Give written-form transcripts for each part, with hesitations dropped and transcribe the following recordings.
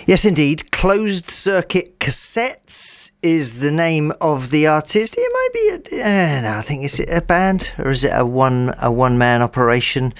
Yes, indeed. Closed Circuit Cassettes is the name of the artist. It might be no, I think, is it a band or is it a one man operation?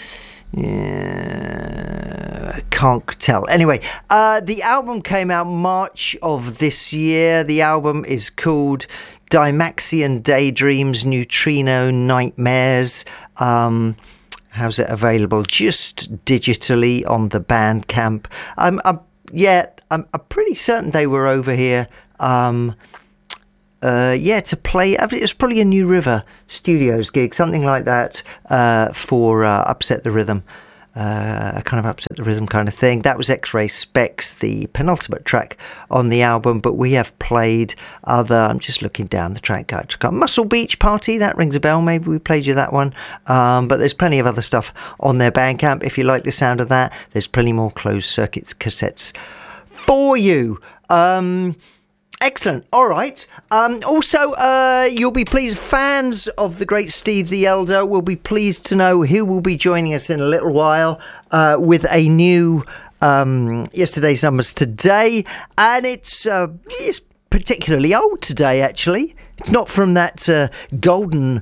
Yeah, can't tell. Anyway, the album came out March of this year. The album is called Dymaxion Daydreams, Neutrino Nightmares. How's it available? Just digitally on the Bandcamp. I'm pretty certain they were over here. To play. It was probably a New River Studios gig, something like that, for Upset the Rhythm. A kind of Upset the Rhythm kind of thing. That was X-Ray Specs, the penultimate track on the album, but we have played other, I'm just looking down the track guide, Muscle Beach Party, that rings a bell, maybe we played you that one, but there's plenty of other stuff on their Bandcamp. If you like the sound of that, there's plenty more Closed Circuits cassettes for you. Excellent. All right. Also, you'll be pleased, fans of the great Steve the Elder will be pleased to know who will be joining us in a little while with a new Yesterday's Numbers Today. And it's particularly old today, actually. It's not from that golden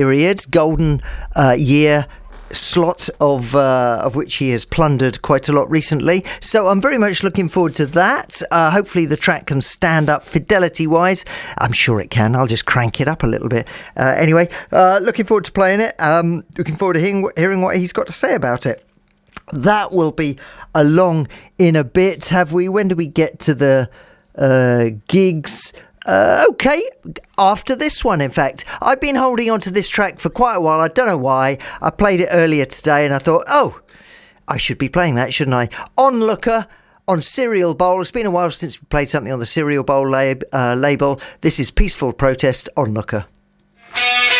year slot of which he has plundered quite a lot recently, so I'm very much looking forward to that. Hopefully the track can stand up fidelity wise. I'm sure it can. I'll just crank it up a little bit. Anyway, looking forward to playing it. Looking forward to hearing what he's got to say about it. That will be along in a bit. When do we get to the gigs? Okay, after this one, in fact. I've been holding on to this track for quite a while. I don't know why. I played it earlier today and I thought, I should be playing that, shouldn't I? Onlooker on Cereal Bowl. It's been a while since we played something on the Cereal Bowl label. This is Peaceful Protest, Onlooker.